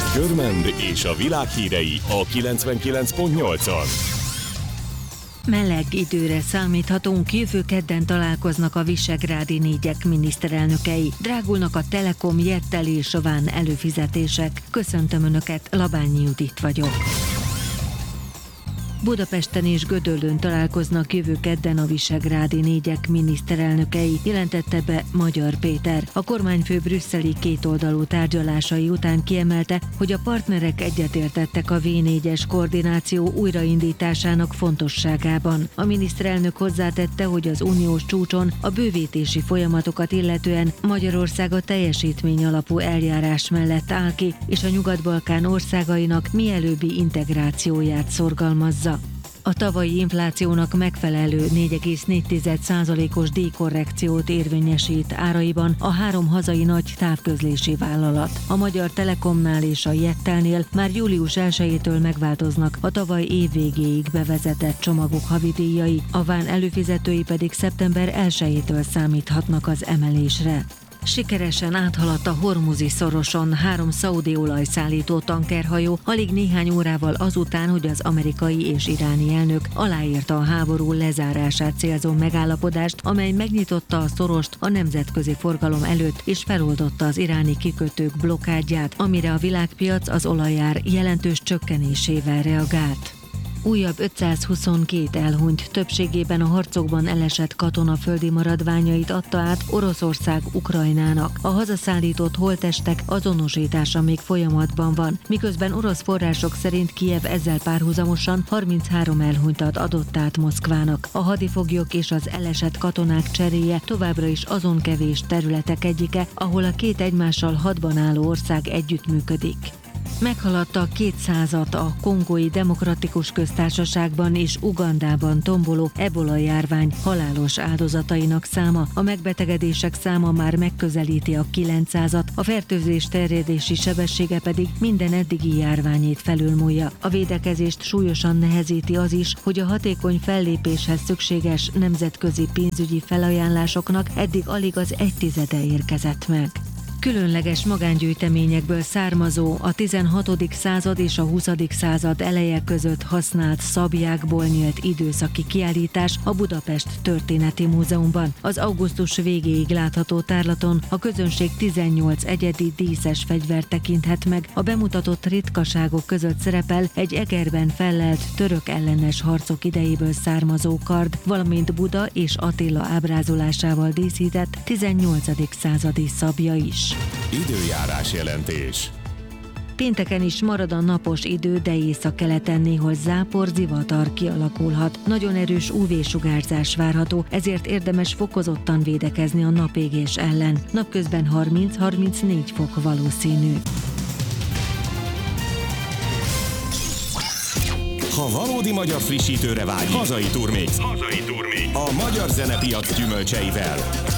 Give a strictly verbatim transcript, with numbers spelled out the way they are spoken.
Körmend és a világ hírei a kilencvenkilenc pont nyolcon. Meleg időre számíthatunk, jövő kedden találkoznak a visegrádi négyek miniszterelnökei. Drágulnak a Telekom, Jettel és Ván előfizetések. Köszöntöm Önöket, Labányi Judit vagyok. Budapesten és Gödöllőn találkoznak jövő kedden a visegrádi négyek miniszterelnökei, jelentette be Magyar Péter. A kormányfő brüsszeli kétoldalú tárgyalásai után kiemelte, hogy a partnerek egyetértettek a vé négyes koordináció újraindításának fontosságában. A miniszterelnök hozzátette, hogy az uniós csúcson a bővítési folyamatokat illetően Magyarország a teljesítmény alapú eljárás mellett áll ki, és a Nyugat-Balkán országainak mielőbbi integrációját szorgalmazza. A tavalyi inflációnak megfelelő négy egész négy százalékos díjkorrekciót érvényesít áraiban a három hazai nagy távközlési vállalat. A Magyar Telekomnál és a Jettelnél már július elsejétől megváltoznak a tavaly év végéig bevezetett csomagok havidíjai, a Ván előfizetői pedig szeptember elsejétől számíthatnak az emelésre. Sikeresen áthaladt a Hormuzi szoroson három szaudi olajszállító tankerhajó alig néhány órával azután, hogy az amerikai és iráni elnök aláírta a háború lezárását célzó megállapodást, amely megnyitotta a szorost a nemzetközi forgalom előtt és feloldotta az iráni kikötők blokkádját, amire a világpiac az olajár jelentős csökkenésével reagált. Újabb ötszázhuszonkettő elhunyt, többségében a harcokban elesett katona földi maradványait adta át Oroszország Ukrajnának. A hazaszállított holttestek azonosítása még folyamatban van, miközben orosz források szerint Kijev ezzel párhuzamosan harminchárom elhunytat adott át Moszkvának. A hadifoglyok és az elesett katonák cseréje továbbra is azon kevés területek egyike, ahol a két egymással hadban álló ország együttműködik. Meghaladta kétszázat a Kongói Demokratikus Köztársaságban és Ugandában tomboló ebola járvány halálos áldozatainak száma. A megbetegedések száma már megközelíti a kilencszázat, a fertőzés terjedési sebessége pedig minden eddigi járványét felülmúlja. A védekezést súlyosan nehezíti az is, hogy a hatékony fellépéshez szükséges nemzetközi pénzügyi felajánlásoknak eddig alig az egy tizede érkezett meg. Különleges magángyűjteményekből származó, a tizenhatodik század és a huszadik század eleje között használt szablyákból nyílt időszaki kiállítás a Budapest Történeti Múzeumban. Az augusztus végéig látható tárlaton a közönség tizennyolc egyedi díszes fegyvert tekinthet meg. A bemutatott ritkaságok között szerepel egy Egerben fellelt török ellenes harcok idejéből származó kard, valamint Buda és Attila ábrázolásával díszített tizennyolcadik századi szablya is. Időjárás jelentés. Pénteken is marad a napos idő, de északkeleten néhol zápor, zivatar kialakulhat. Nagyon erős ú vé-sugárzás várható, ezért érdemes fokozottan védekezni a napégés ellen. Napközben harminc-harmincnégy fok valószínű. Ha valódi magyar frissítőre vágy, hazai Turmix. Hazai Turmix. A magyar zenepiac gyümölcseivel.